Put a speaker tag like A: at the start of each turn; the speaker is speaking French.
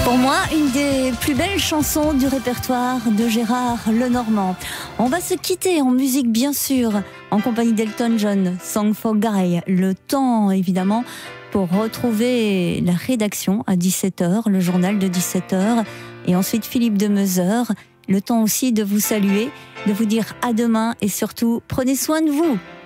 A: Pour moi, une des plus belles chansons du répertoire de Gérard Lenormand. On va se quitter en musique, bien sûr, en compagnie d'Elton John, Song for Guy. Le temps, évidemment, pour retrouver la rédaction à 17h, le journal de 17h. Et ensuite, Philippe de Meuseur. Le temps aussi de vous saluer, de vous dire à demain et surtout, prenez soin de vous.